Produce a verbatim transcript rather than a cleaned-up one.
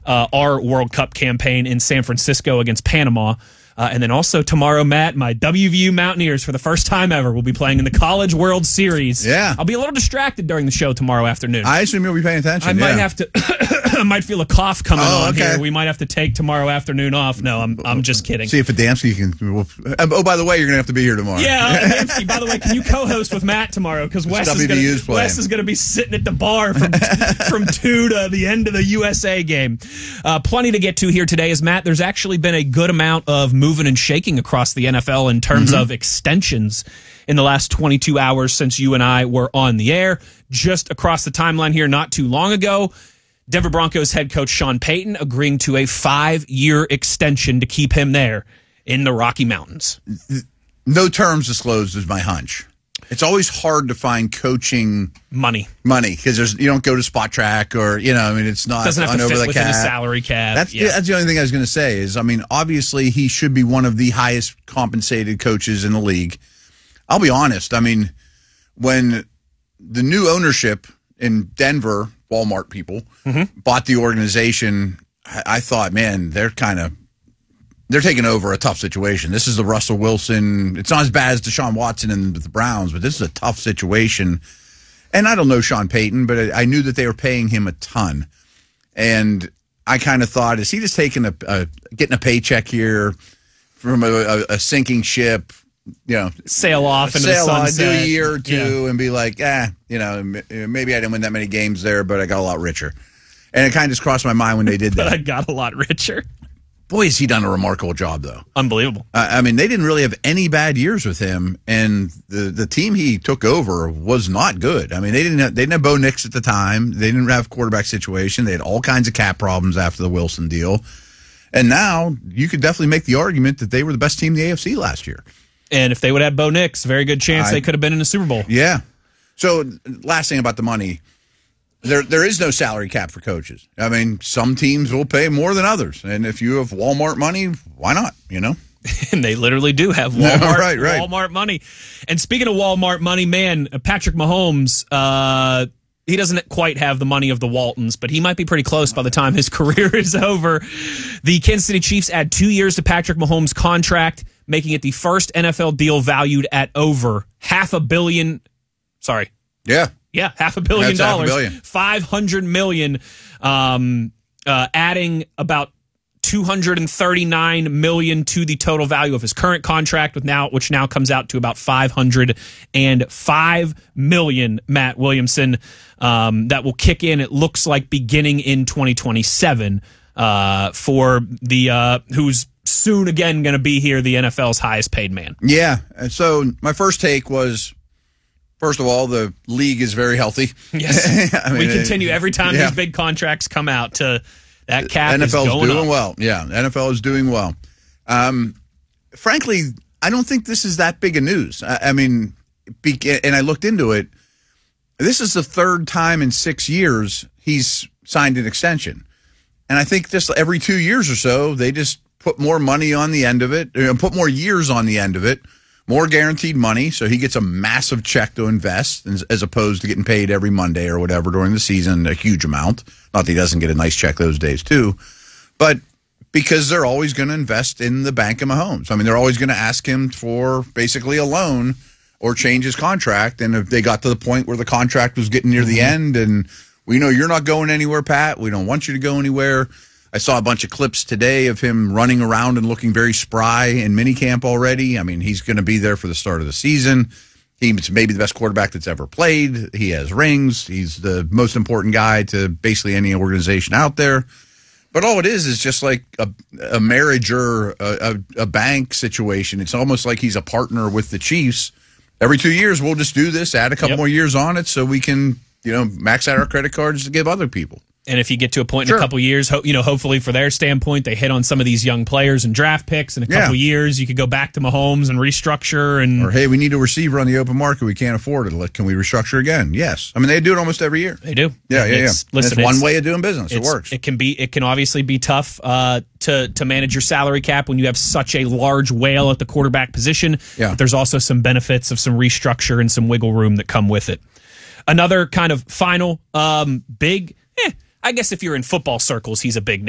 uh, our World Cup campaign in San Francisco against Panama. Uh, and then also tomorrow, Matt, my W V U Mountaineers, for the first time ever, will be playing in the College World Series. Yeah. I'll be a little distracted during the show tomorrow afternoon. I assume you'll be paying attention. I yeah. might have to. I might feel a cough coming Oh, on okay. here. We might have to take tomorrow afternoon off. No, I'm I'm just kidding. See if Adamski can. We'll, oh, by the way, you're going to have to be here tomorrow. Yeah, Adamski, by the way, can you co-host with Matt tomorrow? Because Wes is W V U's going Wes is going to be sitting at the bar from from two to the end of the U S A game. Uh, plenty to get to here today, as Matt. There's actually been a good amount of moving and shaking across the N F L in terms mm-hmm. of extensions in the last twenty-two hours since you and I were on the air. Just across the timeline here not too long ago, Denver Broncos head coach Sean Payton agreeing to a five-year extension to keep him there in the Rocky Mountains. No terms disclosed is my hunch. It's always hard to find coaching money, money because there's you don't go to Spot Track or you know I mean it's not doesn't have on to over fit the within cap. a salary cap. That's yeah. that's the only thing I was going to say is I mean obviously he should be one of the highest compensated coaches in the league. I'll be honest. I mean when the new ownership in Denver, Walmart people mm-hmm. bought the organization, I, I thought, man, they're kind of. They're taking over a tough situation. This is the Russell Wilson. It's not as bad as Deshaun Watson and the Browns, but this is a tough situation. And I don't know Sean Payton, but I knew that they were paying him a ton. And I kind of thought, is he just taking a, a getting a paycheck here from a, a, a sinking ship? You know, sail off into sail the on, sunset. do a year or two, yeah. and be like, ah, you know, maybe I didn't win that many games there, but I got a lot richer. And it kind of just crossed my mind when they did that. But I got a lot richer. Boy, has he done a remarkable job, though. Unbelievable. Uh, I mean, they didn't really have any bad years with him, and the, the team he took over was not good. I mean, they didn't have, they didn't have Bo Nix at the time. They didn't have quarterback situation. They had all kinds of cap problems after the Wilson deal. And now you could definitely make the argument that they were the best team in the A F C last year. And if they would have Bo Nix, very good chance I, they could have been in a Super Bowl. Yeah. So last thing about the money. There, there is no salary cap for coaches. I mean, some teams will pay more than others, and if you have Walmart money, why not? You know, and they literally do have Walmart, right, right. Walmart money. And speaking of Walmart money, man, Patrick Mahomes, uh, he doesn't quite have the money of the Waltons, but he might be pretty close by the time his career is over. The Kansas City Chiefs add two years to Patrick Mahomes' contract, making it the first N F L deal valued at over half a billion. Sorry, yeah. Yeah, half a billion That's half a dollars, billion. five hundred million, um, uh, adding about two hundred thirty-nine million to the total value of his current contract, with now which now comes out to about five hundred five million. Matt Williamson, um, that will kick in. It looks like beginning in twenty twenty-seven uh, for the uh, who's soon again going to be here, the N F L's highest paid man. Yeah. So my first take was. First of all, the league is very healthy. Yes, I mean, we continue every time yeah. these big contracts come out to that cap N F L is is going doing up. well. Yeah, N F L is doing well. Um, frankly, I don't think this is that big a news. I, I mean, be, and I looked into it. This is the third time in six years he's signed an extension, and I think just every two years or so they just put more money on the end of it, or put more years on the end of it. More guaranteed money, so he gets a massive check to invest as, as opposed to getting paid every Monday or whatever during the season, a huge amount. Not that he doesn't get a nice check those days too, but because they're always going to invest in the bank of Mahomes. I mean, they're always going to ask him for basically a loan or change his contract, and if they got to the point where the contract was getting near the end and we know you're not going anywhere, Pat, we don't want you to go anywhere. I saw a bunch of clips today of him running around and looking very spry in minicamp already. I mean, he's going to be there for the start of the season. He's maybe the best quarterback that's ever played. He has rings. He's the most important guy to basically any organization out there. But all it is is just like a, a marriage or a, a, a bank situation. It's almost like he's a partner with the Chiefs. Every two years, we'll just do this, add a couple yep. more years on it so we can, you know, max out our credit cards to give other people. And if you get to a point sure. in a couple years, ho- you know, hopefully for their standpoint, they hit on some of these young players and draft picks. In a couple yeah. years, you could go back to Mahomes and restructure. And or hey, we need a receiver on the open market. We can't afford it. Can we restructure again? Yes. I mean, they do it almost every year. They do. Yeah, yeah, yeah. It's, listen, it's one it's, way of doing business. It works. It can be. It can obviously be tough uh, to to manage your salary cap when you have such a large whale at the quarterback position. Yeah. But there's also some benefits of some restructure and some wiggle room that come with it. Another kind of final um, big. Eh, I guess if you're in football circles, he's a big name.